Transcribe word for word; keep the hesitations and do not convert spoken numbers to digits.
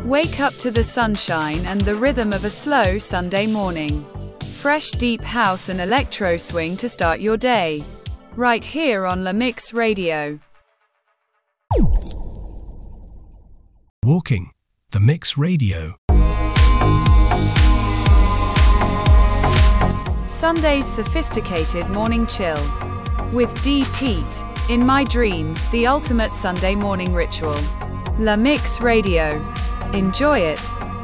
Wake up to the sunshine and the rhythm of a slow Sunday morning. Fresh deep house and electro swing to start your day. Right here on La Mix Radio. Walking the Mix Radio. Sunday's sophisticated morning chill. With D. Pete. In my dreams, the ultimate Sunday morning ritual. La Mix Radio. Enjoy it.